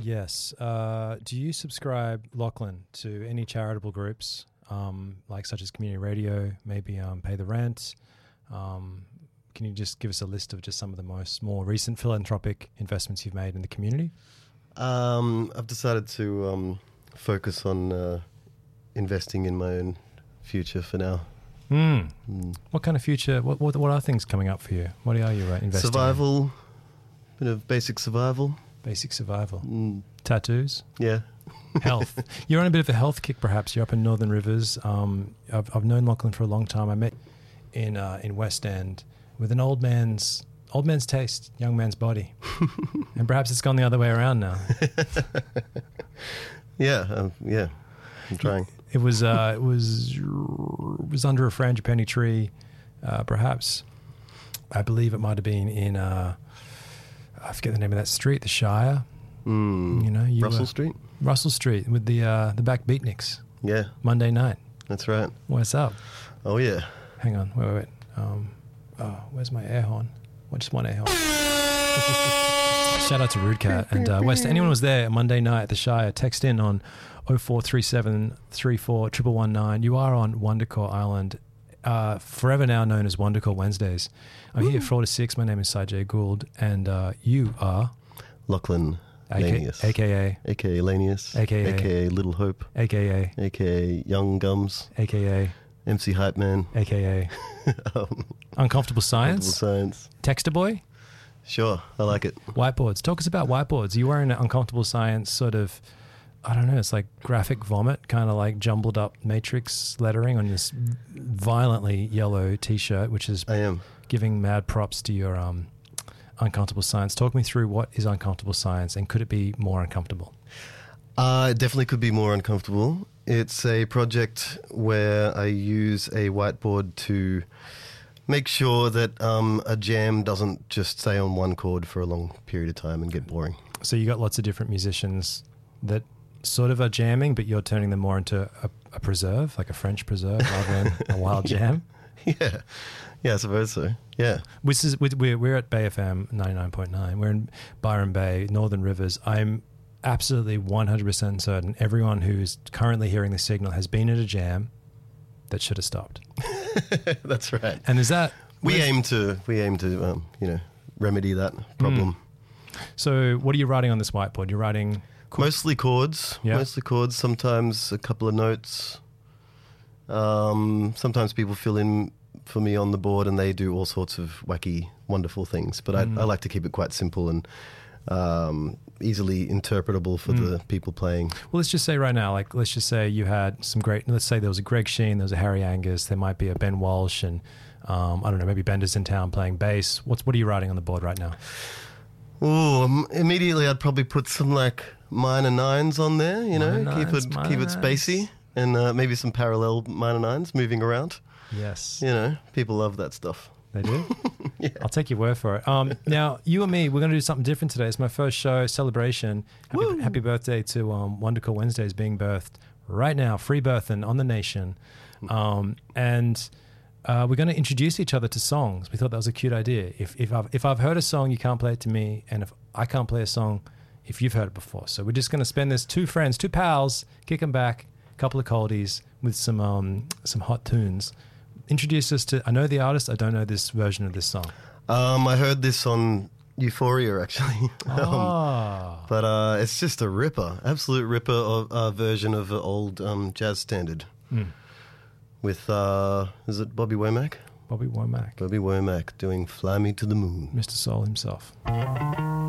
Yes. Do you subscribe, Lachlan, to any charitable groups, like such as Community Radio, maybe Pay the Rent? Can you just give us a list of just some of the more recent philanthropic investments you've made in the community? I've decided to focus on investing in my own future for now. What kind of future? What are things coming up for you? What are you investing Survival, in? bit of basic survival. Basic survival. Tattoos? Yeah. Health. You're on a bit of a health kick, perhaps. You're up in Northern Rivers. I've known Lachlan for a long time. I met in West End with an old man's taste, young man's body. And perhaps it's gone the other way around now. Yeah, I'm trying. It was under a frangipani tree, perhaps. I believe it might have been in I forget the name of that street, the Shire. Russell Street. Russell Street with the back beatniks. Yeah, Monday night. that's right. What's up? Oh yeah. Hang on, wait. Where's my air horn? Just one air horn. Shout out to Rude Cat and West. Anyone was there Monday night at the Shire, text in on 0437 34 119. You are on Wondercore Island, forever now known as Wondercore Wednesdays. I'm here 4 to 6. My name is Sajay Gould, and you are Lachlan Lanius. AKA Lanius. AKA Little Hope. AKA Young Gums. AKA MC Hype Man. AKA Uncomfortable Science. Texter Boy. Sure, I like it. Whiteboards. Talk us about whiteboards. You were in an Uncomfortable Science sort of, I don't know, it's like graphic vomit, kind of like jumbled up matrix lettering on this violently yellow T-shirt, which is giving mad props to your Uncomfortable Science. Talk me through what is Uncomfortable Science, and could it be more uncomfortable? It definitely could be more uncomfortable. It's a project where I use a whiteboard to make sure that a jam doesn't just stay on one chord for a long period of time and get boring. So you got lots of different musicians that sort of are jamming, but you're turning them more into a preserve, like a French preserve rather than a wild jam? Yeah, I suppose so. Yeah. We're at Bay FM 99.9. We're in Byron Bay, Northern Rivers. I'm absolutely 100% certain everyone who's currently hearing the signal has been at a jam that should have stopped. That's right. And is that we aim to remedy that problem. So what are you writing on this whiteboard? You're writing mostly chords. Yeah. Mostly chords. Sometimes a couple of notes. Sometimes people fill in for me on the board, and they do all sorts of wacky, wonderful things. But I like to keep it quite simple and easily interpretable for the people playing. Well, let's just say right now, let's just say you had some great, let's say there was a Greg Sheen, there was a Harry Angus, there might be a Ben Walsh, and I don't know, maybe Bender's in town playing bass. What are you writing on the board right now? Oh, immediately I'd probably put some minor nines on there, keep it spacey, and maybe some parallel minor nines moving around. Yes. People love that stuff. They do? Yeah. I'll take your word for it. Now, you and me, we're going to do something different today. It's my first show, celebration. Happy birthday to Wondercore Wednesdays being birthed right now, free birthing on the nation. And we're going to introduce each other to songs. We thought that was a cute idea. If I've heard a song, you can't play it to me. And if I can't play a song, if you've heard it before. So we're just going to spend this two pals, kick them back, a couple of coldies with some hot tunes. Introduce us to, I know the artist, I don't know this version of this song. I heard this on Euphoria, actually. But it's just a ripper, absolute ripper of version of an old jazz standard. With, is it Bobby Womack? Bobby Womack. Bobby Womack doing Fly Me to the Moon. Mr. Soul himself.